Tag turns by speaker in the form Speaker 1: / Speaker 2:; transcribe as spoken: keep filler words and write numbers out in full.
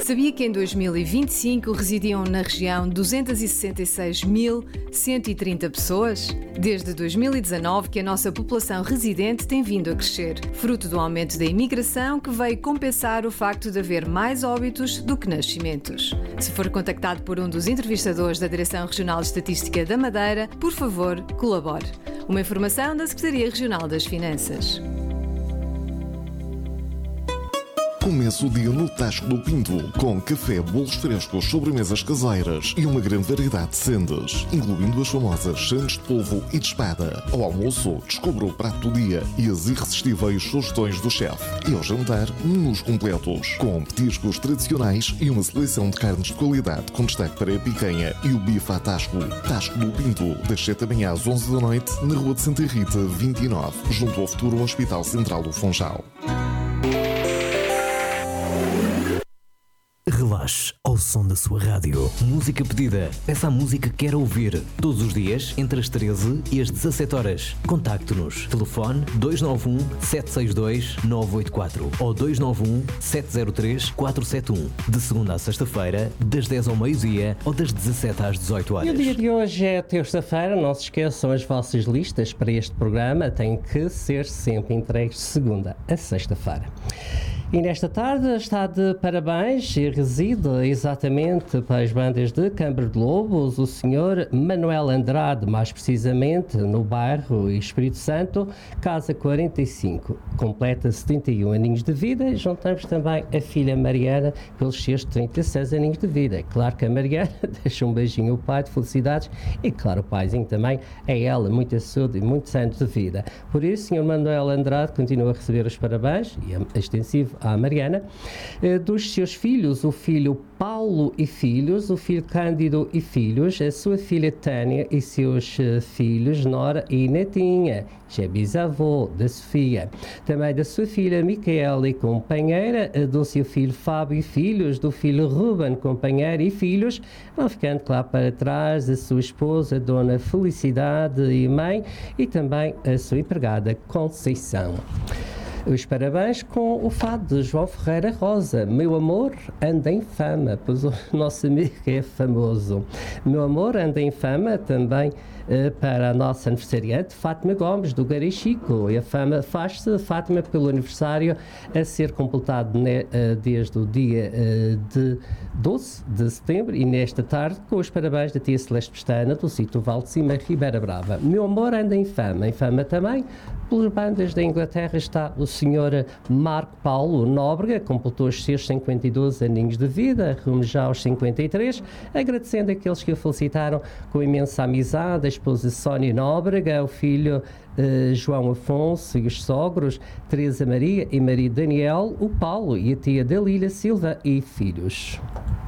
Speaker 1: Sabia que em dois mil e vinte e cinco residiam na região duzentos e sessenta e seis mil cento e trinta pessoas? Desde dois mil e dezanove que a nossa população residente tem vindo a crescer, fruto do aumento da imigração que veio compensar o facto de haver mais óbitos do que nascimentos. Se for contactado por um dos entrevistadores da Direção Regional de Estatística da Madeira, por favor, colabore. Uma informação da Secretaria Regional das Finanças.
Speaker 2: Comece o dia no Tasco do Pinto, com café, bolos frescos, sobremesas caseiras e uma grande variedade de sendas, incluindo as famosas sandes de polvo e de espada. Ao almoço, descubra o prato do dia e as irresistíveis sugestões do chefe. E ao jantar, menus completos, com petiscos tradicionais e uma seleção de carnes de qualidade, com destaque para a picanha e o bife à Tasco. Tasco do Pinto, das sete da manhã às onze da noite, na Rua de Santa Rita, vinte e nove, junto ao futuro Hospital Central do Funchal.
Speaker 3: Relaxe ao som da sua rádio. Música pedida. Peça a música que quer ouvir. Todos os dias, entre as treze e as dezassete horas. Contacte-nos. Telefone dois nove um, sete seis dois, nove oito quatro ou dois nove um, sete zero três, quatro sete um. De segunda a sexta-feira, das dez ao meio-dia ou das dezassete às dezoito horas.
Speaker 4: E o dia de hoje é terça-feira. Não se esqueçam, as vossas listas para este programa têm que ser sempre entregues de segunda a sexta-feira. E nesta tarde está de parabéns e reside exatamente para as bandas de Câmara de Lobos o senhor Manuel Andrade, mais precisamente no bairro Espírito Santo, casa quarenta e cinco. Completa setenta e um aninhos de vida e juntamos também a filha Mariana pelos seus trinta e seis aninhos de vida. É claro que a Mariana deixa um beijinho ao pai de felicidades e claro o paizinho também, a ela muita saúde e muitos anos de vida. Por isso, senhor Manuel Andrade continua a receber os parabéns e é extensivo à Mariana, dos seus filhos, o filho Paulo e filhos, o filho Cândido e filhos, a sua filha Tânia e seus filhos, Nora e Netinha, que é bisavô da Sofia. Também da sua filha Micaela e companheira, do seu filho Fábio e filhos, do filho Ruben, companheiro e filhos, não ficando claro para trás a sua esposa, Dona Felicidade e mãe, e também a sua empregada Conceição. Os parabéns com o fado de João Ferreira Rosa. Meu amor anda em fama, pois o nosso amigo é famoso. Meu amor anda em fama também uh, para a nossa aniversariante Fátima Gomes, do Garichico. E a fama faz-se, Fátima, pelo aniversário a ser completado né, uh, desde o dia uh, de doze de setembro e nesta tarde com os parabéns da tia Celeste Pestana, do sítio Val de Cima, Ribeira Brava. Meu amor anda em fama. Em fama também, pelas bandas da Inglaterra, está o senhor Marco Paulo Nóbrega, completou os seus cinquenta e dois aninhos de vida, rumo já aos cinquenta e três, agradecendo aqueles que o felicitaram com imensa amizade, a esposa Sónia Nóbrega, o filho uh, João Afonso e os sogros Teresa Maria e marido Daniel, o Paulo e a tia Dalília Silva e filhos.